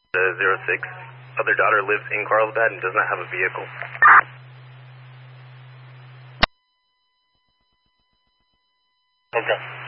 06. Other daughter lives in Carlsbad and does not have a vehicle. Okay.